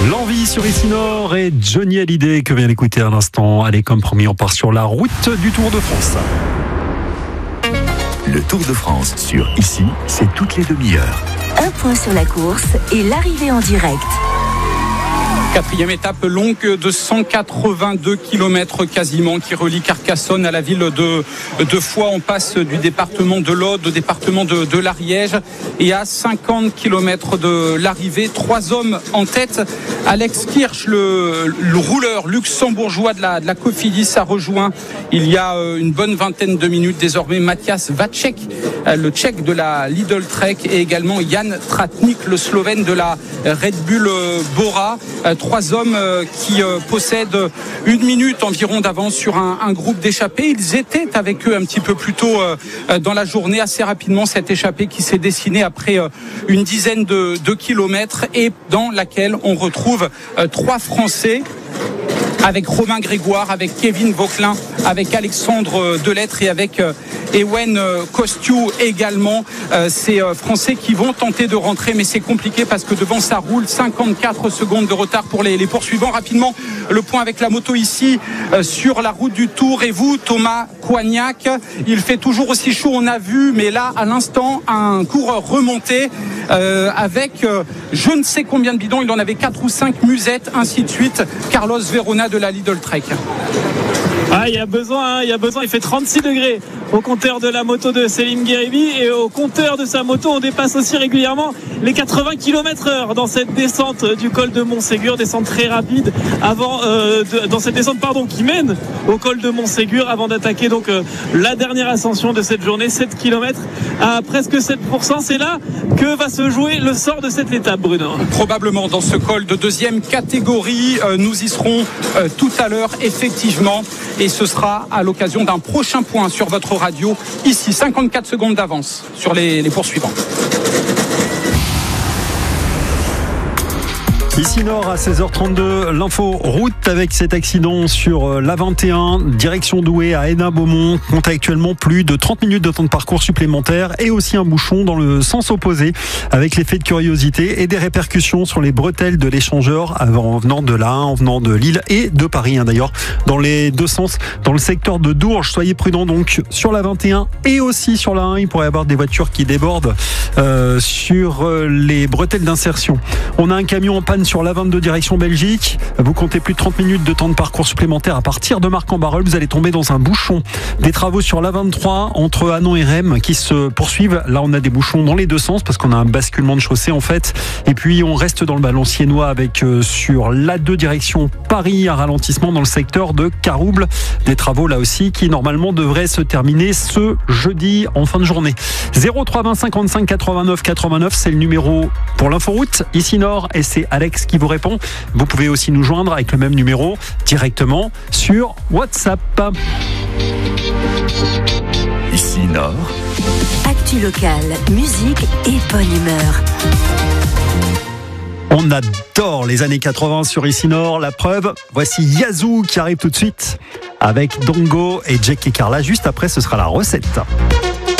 L'envie sur Ici Nord et Johnny Hallyday que vient d'écouter à l'instant. Allez, comme promis, on part sur la route du Tour de France. Le Tour de France sur Ici, c'est toutes les demi-heures. Un point sur la course et l'arrivée en direct. Quatrième étape longue de 182 km quasiment qui relie Carcassonne à la ville de Foix. On passe du département de l'Aude au département de l'Ariège et à 50 km de l'arrivée. 3 hommes en tête. Alex Kirch, le rouleur luxembourgeois de la Cofidis, a rejoint il y a une bonne vingtaine de minutes désormais Matías Vacek, le tchèque de la Lidl Trek, et également Jan Tratnik, le slovène de la Red Bull Bora. 3 hommes qui possèdent 1 minute environ d'avance sur un groupe d'échappés. Ils étaient avec eux un petit peu plus tôt dans la journée. Assez rapidement, cette échappée qui s'est dessinée après une dizaine de kilomètres et dans laquelle on retrouve 3 Français, avec Romain Grégoire, avec Kevin Vauquelin, avec Alexandre Delettre et avec Ewen Kostiou également. Ces Français qui vont tenter de rentrer, mais c'est compliqué parce que devant ça roule. 54 secondes de retard pour les poursuivants. Rapidement, le point avec la moto ici sur la route du Tour. Et vous, Thomas Coignac, il fait toujours aussi chaud, on a vu, mais là, à l'instant, un coureur remonté avec je ne sais combien de bidons. Il en avait 4 ou 5 musettes, ainsi de suite. Carlos Verona de la Lidl Trek. Ah, il y a besoin, il fait 36 degrés au compteur de la moto de Selim Gueribi, et au compteur de sa moto on dépasse aussi régulièrement les 80 km/h dans cette descente du col de Montségur, descente très rapide dans cette descente qui mène au col de Montségur avant d'attaquer donc la dernière ascension de cette journée, 7 km à presque 7%. C'est là que va se jouer le sort de cette étape, Bruno. Probablement dans ce col de deuxième catégorie, nous y serons tout à l'heure effectivement, et ce sera à l'occasion d'un prochain point sur votre radio. Ici, 54 secondes d'avance sur les poursuivants. Ici Nord à 16h32, l'info route avec cet accident sur la 21, direction Douai à Hénin-Beaumont. Compte actuellement plus de 30 minutes de temps de parcours supplémentaire et aussi un bouchon dans le sens opposé avec l'effet de curiosité et des répercussions sur les bretelles de l'échangeur en venant de là, en venant de Lille et de Paris d'ailleurs, dans les deux sens, dans le secteur de Dourges. Soyez prudents donc sur la 21 et aussi sur la 1. Il pourrait y avoir des voitures qui débordent sur les bretelles d'insertion. On a un camion en panne sur la 22 direction Belgique. Vous comptez plus de 30 minutes de temps de parcours supplémentaire à partir de Marc-en-Barœul. Vous allez tomber dans un bouchon. Des travaux sur la 23 entre Hanon et Rheims qui se poursuivent. Là, on a des bouchons dans les deux sens parce qu'on a un basculement de chaussée en fait. Et puis, on reste dans le Balanciénois avec sur l'A2 direction Paris, un ralentissement dans le secteur de Carouble. Des travaux là aussi qui normalement devraient se terminer ce jeudi en fin de journée. 0320 55 89 89, c'est le numéro pour l'inforoute Ici Nord et c'est Alex qui vous répond. Vous pouvez aussi nous joindre avec le même numéro directement sur WhatsApp. Ici Nord. Actu locale, musique et bonne humeur. On adore les années 80 sur Ici Nord. La preuve, voici Yazoo qui arrive tout de suite avec Dongo et Jack et Carla. Juste après, ce sera la recette.